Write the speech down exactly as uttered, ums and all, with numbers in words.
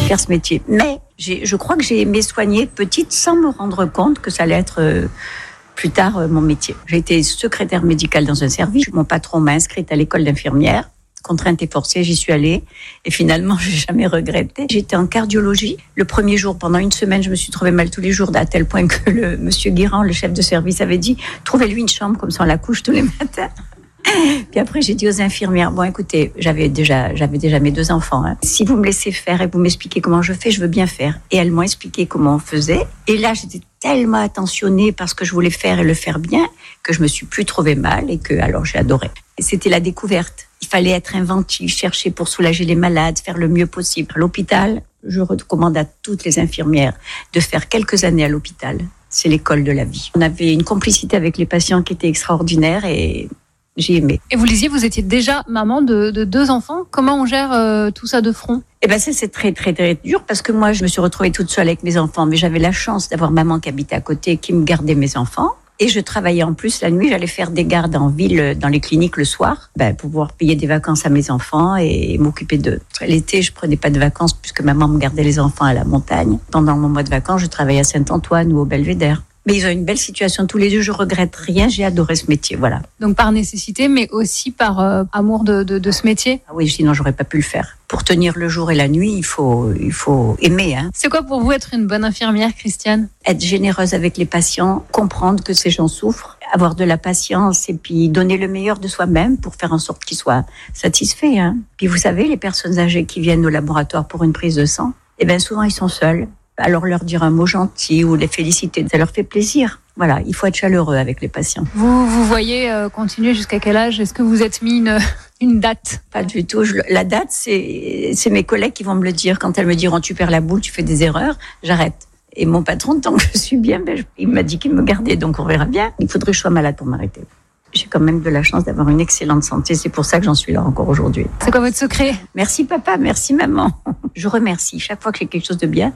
faire ce métier. Mais j'ai, je crois que j'ai aimé soigner petite sans me rendre compte que ça allait être euh, plus tard euh, mon métier. J'ai été secrétaire médicale dans un service. Mon patron m'a inscrite à l'école d'infirmière. Contrainte et forcée, j'y suis allée. Et finalement, je n'ai jamais regretté. J'étais en cardiologie. Le premier jour, pendant une semaine, je me suis trouvée mal tous les jours, à tel point que le monsieur Guérand, le chef de service, avait dit « Trouvez-lui une chambre, comme ça on la couche tous les matins ». Puis après, j'ai dit aux infirmières, bon, écoutez, j'avais déjà, j'avais déjà mes deux enfants. Hein. Si vous me laissez faire et vous m'expliquez comment je fais, je veux bien faire. Et elles m'ont expliqué comment on faisait. Et là, j'étais tellement attentionnée parce que je voulais faire et le faire bien que je me suis plus trouvée mal et que, alors, j'ai adoré. Et c'était la découverte. Il fallait être inventif, chercher pour soulager les malades, faire le mieux possible. À l'hôpital, je recommande à toutes les infirmières de faire quelques années à l'hôpital. C'est l'école de la vie. On avait une complicité avec les patients qui était extraordinaire et j'ai aimé. Et vous le disiez, vous étiez déjà maman de, de deux enfants. Comment on gère euh, tout ça de front ? Eh ben ça, c'est très, très, très dur parce que moi, je me suis retrouvée toute seule avec mes enfants. Mais j'avais la chance d'avoir maman qui habitait à côté, qui me gardait mes enfants. Et je travaillais en plus la nuit. J'allais faire des gardes en ville, dans les cliniques le soir, ben, pour pouvoir payer des vacances à mes enfants et m'occuper d'eux. L'été, je prenais pas de vacances puisque maman me gardait les enfants à la montagne. Pendant mon mois de vacances, je travaillais à Saint-Antoine ou au Belvédère. Mais ils ont une belle situation tous les deux, je regrette rien, j'ai adoré ce métier, voilà. Donc par nécessité, mais aussi par euh, amour de, de, de ce métier. Ah oui, sinon j'aurais pas pu le faire. Pour tenir le jour et la nuit, il faut, il faut aimer. Hein. C'est quoi pour vous être une bonne infirmière, Christiane ? Être généreuse avec les patients, comprendre que ces gens souffrent, avoir de la patience et puis donner le meilleur de soi-même pour faire en sorte qu'ils soient satisfaits. Hein. Puis vous savez, les personnes âgées qui viennent au laboratoire pour une prise de sang, eh bien souvent ils sont seuls. Alors leur dire un mot gentil ou les féliciter, ça leur fait plaisir. Voilà, il faut être chaleureux avec les patients. Vous vous voyez euh, continuer jusqu'à quel âge ? Est-ce que vous êtes mis une, une date ? Pas du tout. Je, la date, c'est, c'est mes collègues qui vont me le dire. Quand elles me diront tu perds la boule, tu fais des erreurs, j'arrête. Et mon patron, tant que je suis bien, ben, je, il m'a dit qu'il me gardait, donc on verra bien. Il faudrait que je sois malade pour m'arrêter. J'ai quand même de la chance d'avoir une excellente santé. C'est pour ça que j'en suis là encore aujourd'hui. C'est quoi votre secret ? Merci papa, merci maman. Je remercie chaque fois que j'ai quelque chose de bien.